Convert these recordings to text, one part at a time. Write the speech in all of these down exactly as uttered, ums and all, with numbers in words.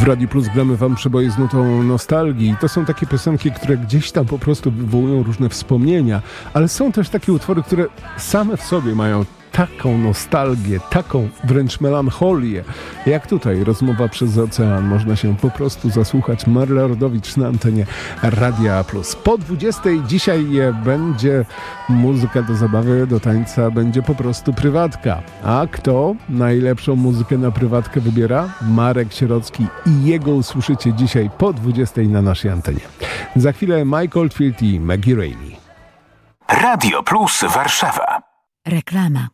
Radiu Plus gramy wam przeboje z nutą nostalgii. To są takie piosenki, które gdzieś tam po prostu wywołują różne wspomnienia, ale są też takie utwory, które same w sobie mają taką nostalgię, taką wręcz melancholię. Jak tutaj rozmowa przez ocean. Można się po prostu zasłuchać. Marla Rodowicz na antenie Radia Plus. Po dwudziestej dzisiaj będzie muzyka do zabawy, do tańca, będzie po prostu prywatka. A kto najlepszą muzykę na prywatkę wybiera? Marek Sierocki i jego usłyszycie dzisiaj po dwudziestej na naszej antenie. Za chwilę Mike Oldfield i Maggie Reilly. Radio Plus Warszawa. Reklama.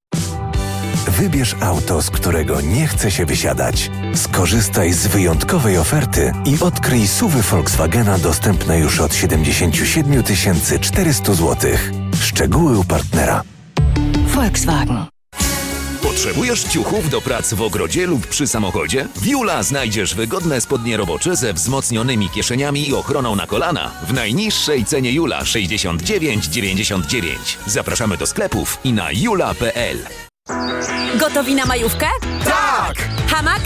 Wybierz auto, z którego nie chce się wysiadać. Skorzystaj z wyjątkowej oferty i odkryj S U V-y Volkswagena dostępne już od siedemdziesiąt siedem tysięcy czterysta złotych. Szczegóły u partnera. Volkswagen. Potrzebujesz ciuchów do prac w ogrodzie lub przy samochodzie? W Jula znajdziesz wygodne spodnie robocze ze wzmocnionymi kieszeniami i ochroną na kolana w najniższej cenie Jula sześćdziesiąt dziewięć dziewięćdziesiąt dziewięć. Zapraszamy do sklepów i na jula kropka p l. Gotowi na majówkę? Tak! Hamak?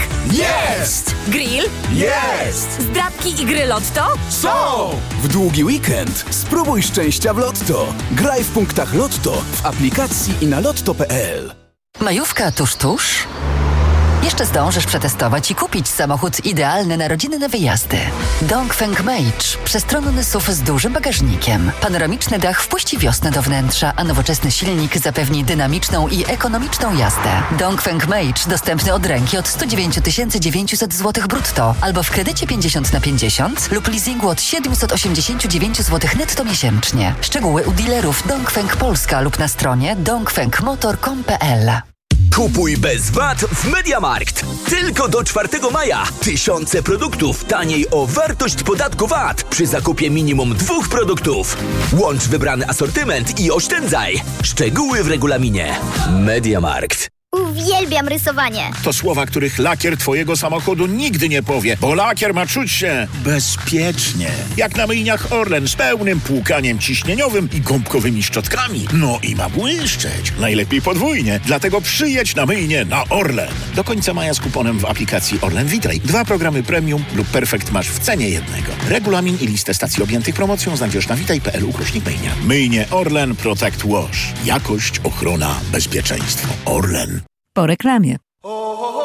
Jest! Grill? Jest! Zdrabki i gry Lotto? Są! W długi weekend spróbuj szczęścia w Lotto. Graj w punktach Lotto w aplikacji i na lotto kropka p l. Majówka tuż, tuż? Jeszcze zdążysz przetestować i kupić samochód idealny na rodzinne wyjazdy. Dongfeng Mage. Przestronny S U V z dużym bagażnikiem. Panoramiczny dach wpuści wiosnę do wnętrza, a nowoczesny silnik zapewni dynamiczną i ekonomiczną jazdę. Dongfeng Mage dostępny od ręki od sto dziewięć tysięcy dziewięćset złotych brutto albo w kredycie pięćdziesiąt na pięćdziesiąt lub leasingu od siedemset osiemdziesiąt dziewięć złotych netto miesięcznie. Szczegóły u dealerów Dongfeng Polska lub na stronie dongfeng motor kropka com kropka p l. Kupuj bez V A T w MediaMarkt. Tylko do czwartego maja. Tysiące produktów taniej o wartość podatku V A T przy zakupie minimum dwóch produktów. Łącz wybrany asortyment i oszczędzaj. Szczegóły w regulaminie. MediaMarkt. Uwielbiam rysowanie. To słowa, których lakier twojego samochodu nigdy nie powie, bo lakier ma czuć się bezpiecznie. Jak na myjniach Orlen z pełnym płukaniem ciśnieniowym i gąbkowymi szczotkami. No i ma błyszczeć. Najlepiej podwójnie. Dlatego przyjedź na myjnię na Orlen. Do końca maja z kuponem w aplikacji Orlen Witraj. Dwa programy premium lub perfekt masz w cenie jednego. Regulamin i listę stacji objętych promocją znajdziesz na witaj kropka p l ukośnik myjnia. Myjnie Orlen Protect Wash. Jakość, ochrona, bezpieczeństwo. Orlen. Po reklamie.